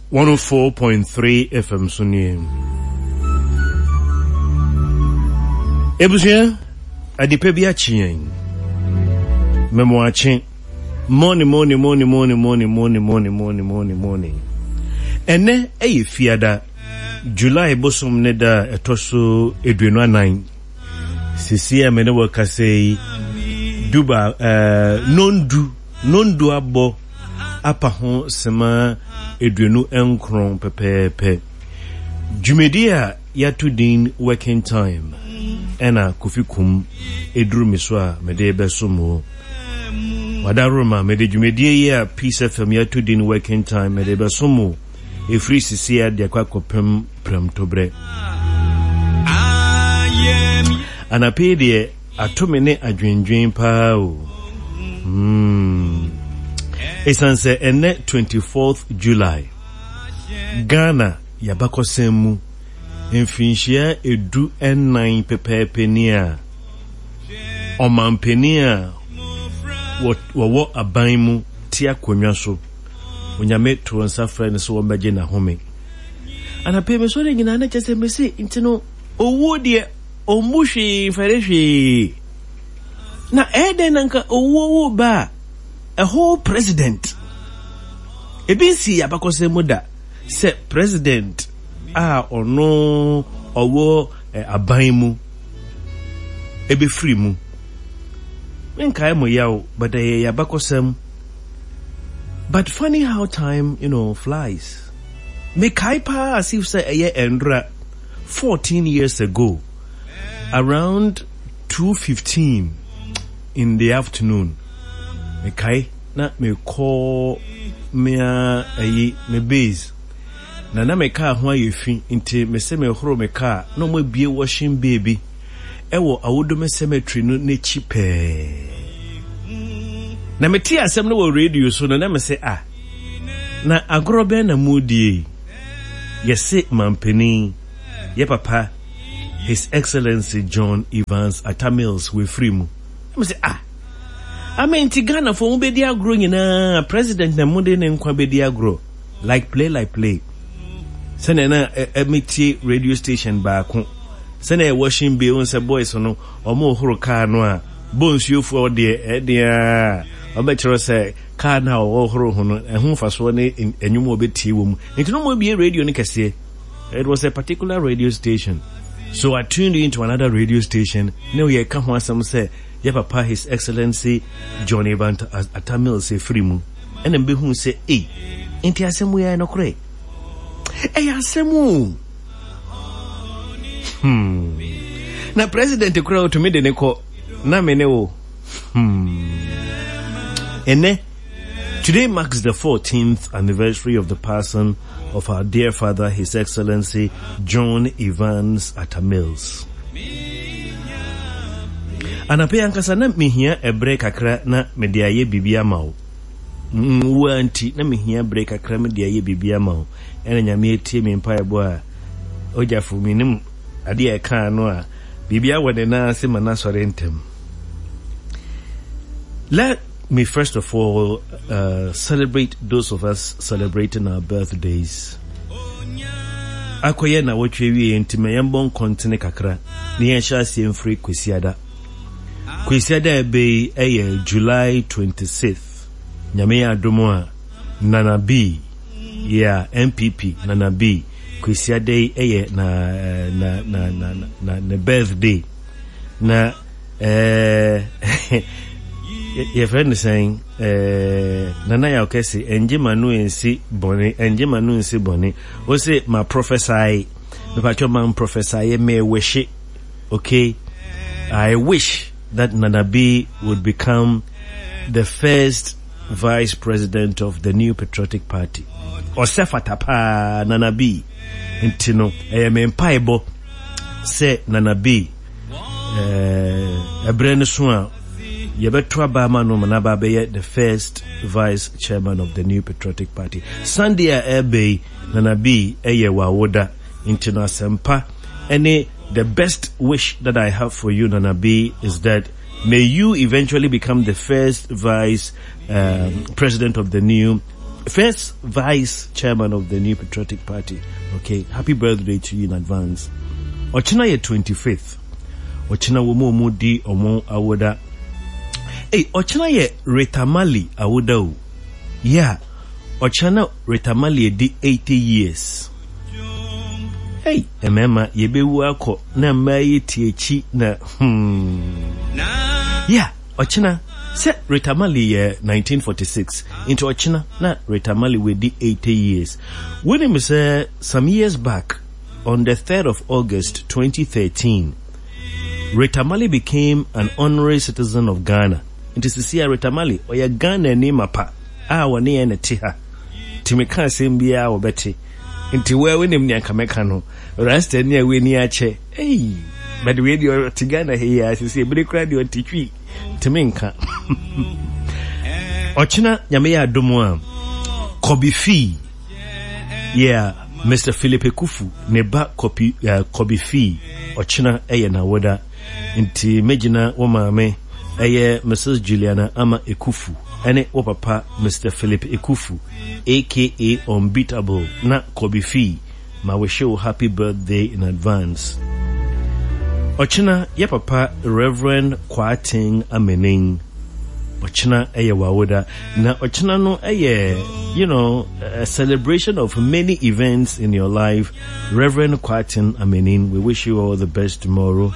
104.3 FM Sunni. Ebusia adipe bia chien. Memo achen. Money. Ene fiada July bosom ne da etoso eduenu anan. Sisi amene wakasei duba nondu abo apa ho sema eduenu enkron pepepe. Jumedia yatu din working time. Ena kufikum eduru miswa mede besomo. Wadaruma mede jumedie ya Peace FM yatu din working time mede besomo. Efri sisi ya dia kwa kopem premtobre. Anapedie atomene adwendwen pao. Esanse ene 24th July. Ghana yabakosemu enfinshia edu n9 pepepenia. Omampenia wo abaimu tia konwaso. Onyame to nsa friend so wombaje na home. Anapeme so nyina na chese mesi intino owo de omuhwe farehwe. Na eden nanka owo ba a whole president. Ebinsi abakose muda se president ono owo abaimu ebe free mu. Nkai mo yawo but yabakosem. But funny how time, flies. Me kaipa as if say a year endra 14 years ago, around 2:15 in the afternoon. Me kai na me call me me base. Na me car ho ayefi nti me se me horo me car no mo bie washing baby. Ewo awodome cemetery no ne chipe. Na meti asem no radio so na me say na agrobe na mudie yesi mampeni ye papa His Excellency John Evans Atta Mills we free mu. Me say ti Ghana for mu be di agro nyina president na mude ne nkwa be di agro like play sene na emiti radio station ba ko sene washing be on say boys no omo horo car no a bonsuofo de obetro say car na ohoro hono ehun faso ne enyum obetie wom nti no mo be radio ne kese. It was a particular radio station, so I tuned into another radio station. Now ye ka ho asem say ye papa His Excellency John Evans Atta Mills say free mu ene mbe hu say enti asemu ya no kore asemu na president kura to me de ne ko na me ne wo ene today marks the 14th anniversary of the passing of our dear father, His Excellency John Evans Atta Mills. Anape ankasa na mehia ebre kakra na mediaye bibia mawo. Wanti na mehia ebre kakra mediaye bibia mawo. Ena nyame etie me mpa ebo a ojafu minim ade e kan no a bibia wode na se mana sore ntem. Let me first of all celebrate those of us celebrating our birthdays. Akoye na wotwe wie ntime yembon kontine kakra ne yensha sie mfri kwesiada ebe July 26th. Nyame ya adomo a Nana B ya MPP Nana B kwesiada na birthday na your friend is saying Nana ya okesi enje manu ensi boni o say my prophesy me pacho man prophesy me wish okay. I wish that Nana B would become the first vice president of the New Patriotic Party. Osefatapa Nana B intino me mpaibo say Nana B ebrene so Yebetwa Bama no manaba be the first vice chairman of the New Patriotic Party. Sunday Ebe Nana B wa woda into na sempa. Any the best wish that I have for you, Nana B, is that may you eventually become the first vice president of the New first vice chairman of the New Patriotic Party. Okay, happy birthday to you in advance. Ochina ye 25th. Ochina womo di omo awoda. Hey, Ochina ye Retamali awoda. Yeah, Ochina Retamali di 80 years. Hey, emema yebewu ako na maye tiechi na Yeah, Ochina se Retamali 1946 into Ochina na Retamali we di 80 years. When him say some years back on the 3rd of August 2013, Retamali became an honorary citizen of Ghana. Into Sisia Retamali oya Ghana ni mapa wani ene tiha timeka sembia obeti inti wewe ni mnyankameka no rasta ni awe ni ache hey but we di tigana here sisi ebere kra di otitwi timenka Ochina nyame ya adomo Kobe Fee yeah Mr. Philip Ekufu neba Kobe Fee Ochina eye na woda inti mejina wo maame eye Mrs. Juliana Ama Ekufu ene wo papa Mr. Philip Ekufu aka Unbeatable na Kobe Fee ma wish you happy birthday in advance. Ochina ye papa Reverend Kwating Amening Ochina eye wawoda na Ochina no eye you know a celebration of many events in your life. Reverend Kwating Amening, we wish you all the best tomorrow.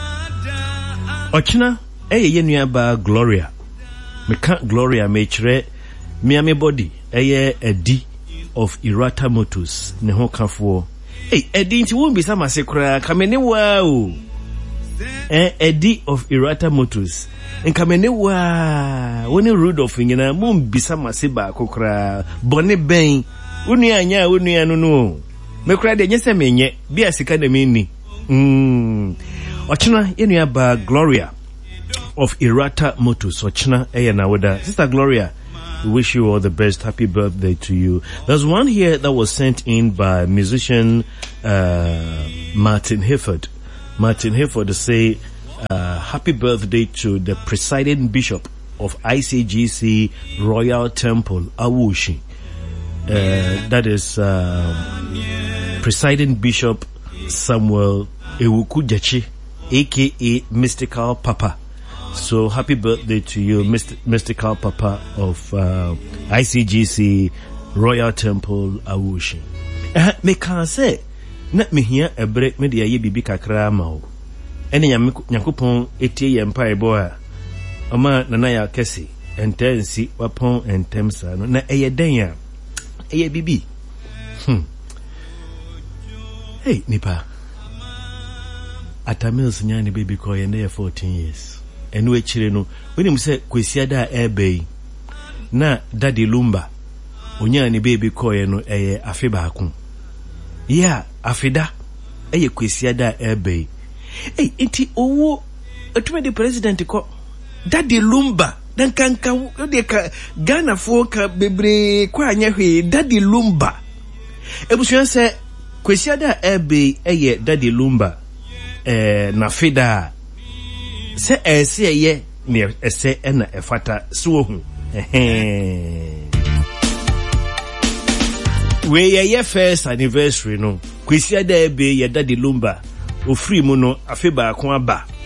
Ochina eye yenua ba Gloria meka Gloria mechre miame body eye Edi of Irata Motors ne ho kafo hey Edi nti won bisa masekra kamene wa o Edi of Irata Motors nkamene wa woni Rudolph nyina mum bisa maseba kokra bone ben unu anya unu anu no mekra de nyese menye bia sika de menni Ochina yenua ba Gloria of Irata Motors Ochina na wada. Sister Gloria, we wish you all the best. Happy birthday to you. There's one here that was sent in by musician Martin Hifford. Martin Hifford to say happy birthday to the presiding bishop of ICGC Royal Temple Awushi. That is presiding bishop Samuel Ewukujachi aka Mystical Papa. So happy birthday to you, Mystical Papa of ICGC Royal Temple Awushi. Me can say na me here a break me dey bibi kakra ma o. Ene Yakupon etie ye mpa ebo a. Oma nana ya kesi entensi wapon entemsa no na eye den a. Eye bibi. Hey nipa. Atamils nyane baby ko ye na 14 years. Enu echire no when him say kwesiada ebe na Daddy Lumba onya ni baby koye no eye afe baako yeah afida eye kwesiada ebe enti owo etume the president ko Daddy Lumba dan kanka de ka Ghana fo ka bebre kwa anya hwe Daddy Lumba ebusuan se kwesiada ebe eye Daddy Lumba na fida se ese ye ne ese na efata so hu we ye first anniversary no kwesi ada be ye Daddy Lumba ofri mu no afe ba ko aba